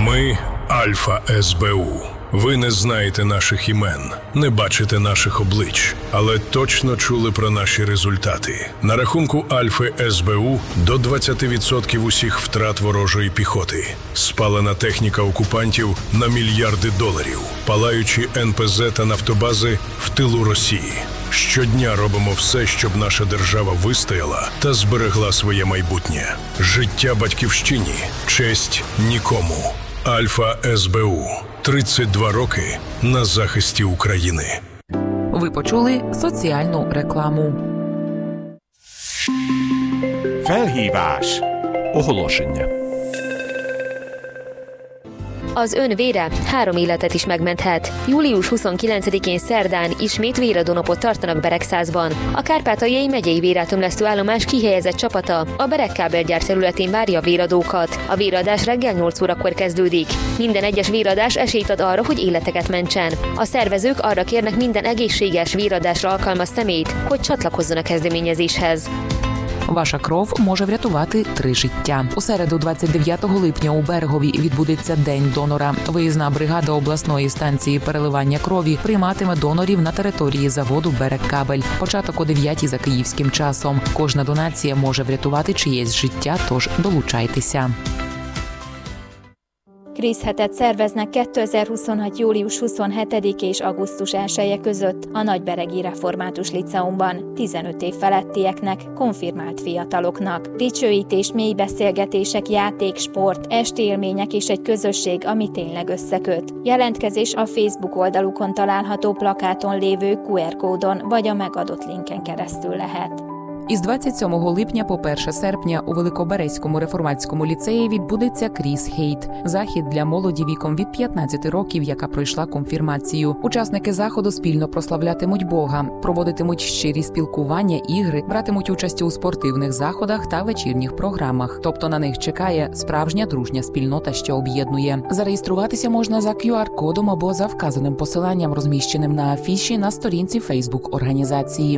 Ми – Альфа СБУ. Ви не знаєте наших імен, не бачите наших облич, але точно чули про наші результати. На рахунку Альфи СБУ до 20% усіх втрат ворожої піхоти. Спалена техніка окупантів на мільярди доларів. Палаючі НПЗ та нафтобази в тилу Росії. Щодня робимо все, щоб наша держава вистояла та зберегла своє майбутнє. Життя батьківщині, честь нікому. Альфа СБУ. 32 роки на захисті України. Ви почули соціальну рекламу. Felhívás. Oголошення. Az ön vére 3 életet is megmenthet. Július 29-én szerdán ismét véradónapot tartanak Beregszázban. A Kárpátaljai megyei vérátömlesztő állomás kihelyezett csapata a Beregkábelgyár területén várja a véradókat. A véradás reggel 8 órakor kezdődik. Minden egyes véradás esélyt ad arra, hogy életeket mentsen. A szervezők arra kérnek minden egészséges véradásra alkalmas személyt, hogy csatlakozzon a kezdeményezéshez. Ваша кров може врятувати 3 життя. У середу, 29 липня, у Берегові відбудеться День донора. Виїзна бригада обласної станції переливання крові прийматиме донорів на території заводу «Берегкабель». Початок о 9 за київським часом. Кожна донація може врятувати чиєсь життя, тож долучайтеся. Krízhetet szerveznek 2026. július 27 és augusztus 1-e között a Nagyberegi Református Liceumban 15 év felettieknek, konfirmált fiataloknak. Dicsőítés, mély beszélgetések, játék, sport, estélmények és egy közösség, ami tényleg összeköt. Jelentkezés a Facebook oldalukon található plakáton lévő QR kódon vagy a megadott linken keresztül lehet. Із 27 липня по 1 серпня у Великоберезькому реформатському ліцеї відбудеться крізь-хейт – захід для молоді віком від 15 років, яка пройшла конфірмацію. Учасники заходу спільно прославлятимуть Бога, проводитимуть щирі спілкування, ігри, братимуть участь у спортивних заходах та вечірніх програмах. Тобто на них чекає справжня дружня спільнота, що об'єднує. Зареєструватися можна за QR-кодом або за вказаним посиланням, розміщеним на афіші на сторінці Facebook організації.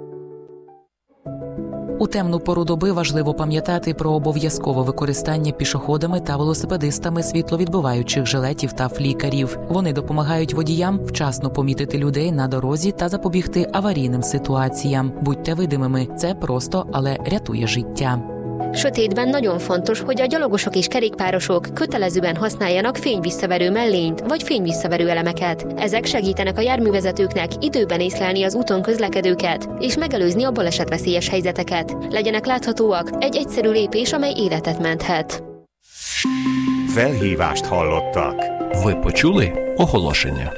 У темну пору доби важливо пам'ятати про обов'язкове використання пішоходами та велосипедистами світловідбиваючих жилетів та флікерів. Вони допомагають водіям вчасно помітити людей на дорозі та запобігти аварійним ситуаціям. Будьте видимими, це просто, але rятує життя. Sötétben nagyon fontos, hogy a gyalogosok és kerékpárosok kötelezően használjanak fényvisszaverő mellényt vagy fényvisszaverő elemeket. Ezek segítenek a járművezetőknek időben észlelni az úton közlekedőket és megelőzni a balesetveszélyes helyzeteket. Legyenek láthatóak, egy egyszerű lépés, amely életet menthet. Felhívást hallottak. Ви почули оголошення.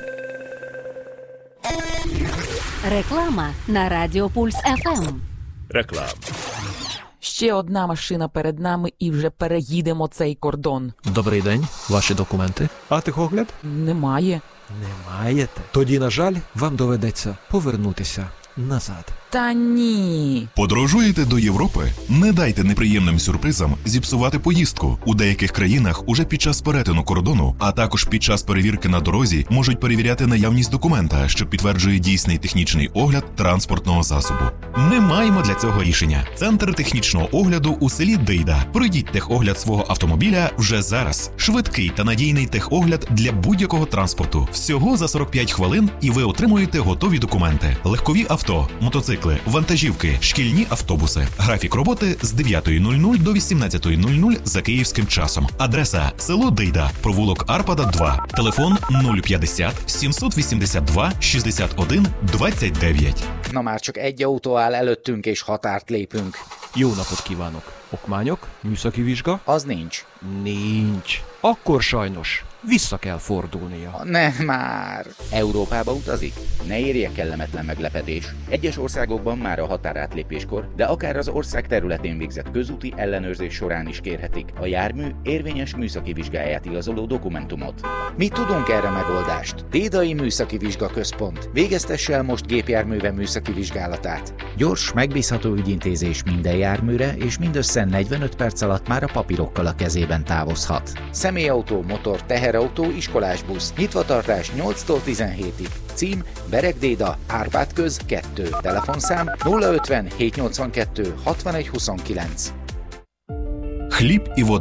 Реклама на Радіо Пульс ФМ. Реклама. Ще одна машина перед нами і вже переїдемо цей кордон. Добрий день, ваші документи? А техогляд? Немає. Не маєте? Тоді, на жаль, вам доведеться повернутися назад. Та ні. Подорожуєте до Європи? Не дайте неприємним сюрпризам зіпсувати поїздку. У деяких країнах уже під час перетину кордону, а також під час перевірки на дорозі можуть перевіряти наявність документа, що підтверджує дійсний технічний огляд транспортного засобу. Ми маємо для цього рішення. Центр технічного огляду у селі Дейда. Пройдіть техогляд свого автомобіля вже зараз. Швидкий та надійний техогляд для будь-якого транспорту. Всього за 45 хвилин і ви отримуєте готові документи. Легкові авто, мотоцикли, вантажівки, шкільні автобуси. Графік роботи з 9:00 до 18:00 за київським часом. Адреса: село Дейда, провулок Арпада, 2. Телефон 050 782 61 29. Na már csak egy autó áll előttünk és határt lépünk. Jó napot kívánok! Okmányok? Műszaki vizsga? Az nincs. Nincs. Akkor sajnos vissza kell fordulnia. Nem már. Európába utazik? Ne érje kellemetlen meglepetés. Egyes országokban már a határátlépéskor, de akár az ország területén végzett közúti ellenőrzés során is kérhetik a jármű érvényes műszaki vizsgáját igazoló dokumentumot. Mi tudunk erre megoldást. Dédai Műszaki Vizsgaközpont. Végeztesse el most gépjárműve műszaki vizsgálatát. Gyors, megbízható ügyintézés minden járműre, és mindössze 45 perc alatt már a papírokkal a kezében távozhat. Személyautó, motor, teherautó, iskolásbusz. Nyitvatartás 8-tól 17-ig. Cím: Beregdéda, Árpád köz 2. Telefonszám 050 782 61 29. Хліб і вода.